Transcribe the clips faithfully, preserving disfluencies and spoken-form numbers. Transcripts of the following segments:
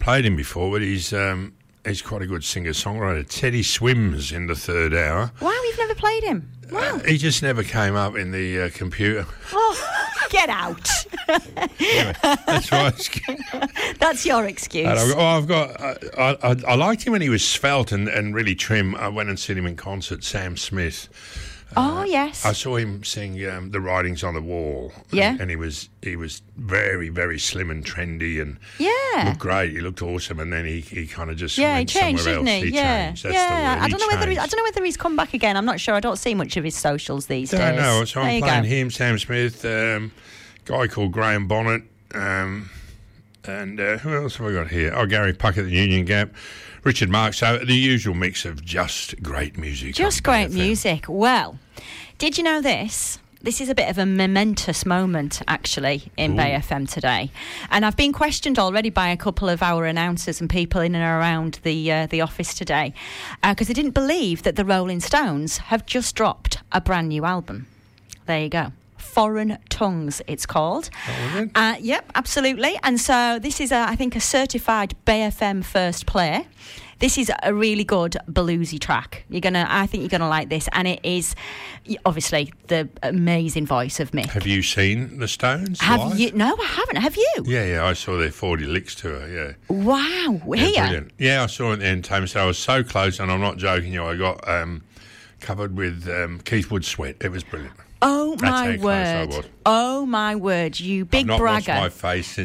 played him before, but he's um, he's quite a good singer-songwriter. Teddy Swims in the third hour. Wow, you've never played him. Wow. Uh, he just never came up in the uh, computer. Oh, get out. Anyway, that's right. That's your excuse. And I've, oh, I've got. I, I, I liked him when he was svelte and, and really trim. I went and seen him in concert. Sam Smith. Oh Uh, yes. I saw him sing um, "The Writings on the Wall." Yeah. and, and he was he was very very slim and trendy and Yeah. looked great. He looked awesome, and then he, he kind of just Yeah, he went changed, somewhere didn't else. he? He yeah, changed. That's yeah. the word. I He don't know whether he's, I changed. don't know whether he's come back again. I'm not sure. I don't see much of his socials these Don't days. know. So there I'm you playing go. him, Sam Smith, um, guy called Graham Bonnet, um, and uh, who else have I got here? Oh, Gary Puckett at the Union Gap, Richard Marks. So the usual mix of just great music. Just on great B F M. music. Well, did you know this? This is a bit of a momentous moment, actually, in Ooh. Bay F M today. And I've been questioned already by a couple of our announcers and people in and around the uh, the office today because they didn't believe that the Rolling Stones have just dropped a brand new album. There you go. Foreign Tongues, it's called. Oh, is it? Uh, yep, absolutely. And so this is, a, I think, a certified Bay F M first play. This is a really good bluesy track. You're gonna, I think you're gonna like this, and it is obviously the amazing voice of Mick. Have you seen the Stones? Have live? you? No, I haven't. Have you? Yeah, yeah. I saw their forty licks tour. Yeah. Wow, Yeah, here. brilliant. Yeah, I saw it at the end time. So I was so close, and I'm not joking you. I got um, covered with um, Keith Wood sweat. It was brilliant. Oh That's how my close I word! was. Oh my word! You big I've not bragger. washed my face since.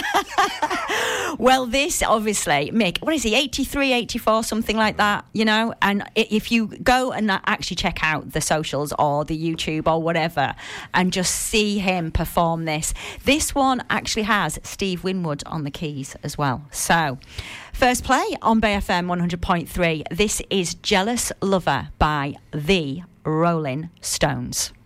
Well, this obviously, Mick, what is he, eighty-three, eighty-four, something like that, you know? And i- if you go and actually check out the socials or the YouTube or whatever and just see him perform this, this one actually has Steve Winwood on the keys as well. So, first play on Bay F M one hundred point three. This is Jealous Lover by the Rolling Stones.